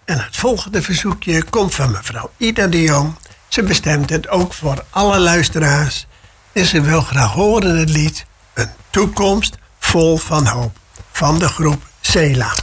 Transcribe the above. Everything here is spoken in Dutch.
En het volgende verzoekje komt van mevrouw Ida de Jong. Ze bestemt het ook voor alle luisteraars. En ze wil graag horen het lied Een toekomst vol van hoop van de groep Sela.